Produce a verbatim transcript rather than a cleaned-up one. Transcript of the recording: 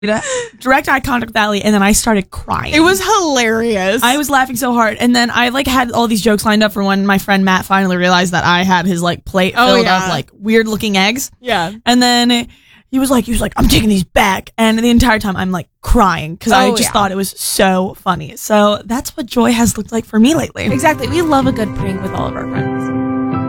direct eye contact with Allie, and then I started crying. It was hilarious. I was laughing so hard, and then I like had all these jokes lined up for when my friend Matt finally realized that I had his like plate Oh, filled yeah. of like weird looking eggs. Yeah. And then he was like, he was like, I'm taking these back, and the entire time I'm like crying because I Oh, just yeah. thought it was so funny. So that's what joy has looked like for me lately. Exactly. We love a good prank with all of our friends.